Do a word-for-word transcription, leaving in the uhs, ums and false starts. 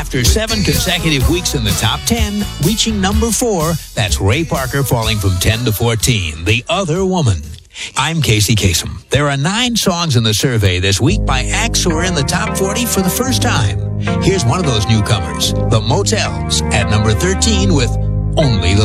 After seven consecutive weeks in the top ten, reaching number four, that's Ray Parker falling from ten to fourteen, The Other Woman. I'm Casey Kasem. There are nine songs in the survey this week by acts who are in the top forty for the first time. Here's one of those newcomers, The Motels, at number thirteen with Only the